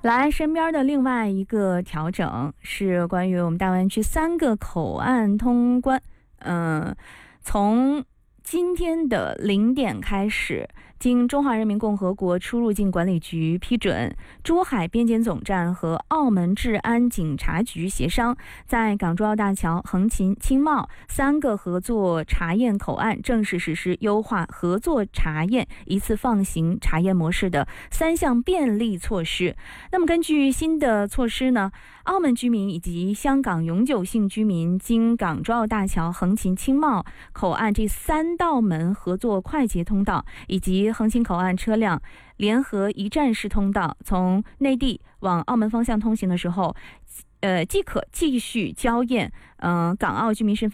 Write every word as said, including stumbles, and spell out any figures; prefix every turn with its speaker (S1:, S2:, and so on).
S1: 来，身边的另外一个调整是关于我们大湾区三个口岸通关。嗯、呃，从今天的零点开始，经中华人民共和国出入境管理局批准，珠海边检总站和澳门治安警察局协商，在港珠澳大桥、横琴、青茂三个合作查验口岸正式实施优化合作查验一次放行查验模式的三项便利措施。那么根据新的措施呢，澳门居民以及香港永久性居民经港珠澳大桥、横琴、青茂口岸这三道门合作快捷通道，以及横琴口岸车辆联合一站式通道，从内地往澳门方向通行的时候，呃，即可继续交验，呃，港澳居民身份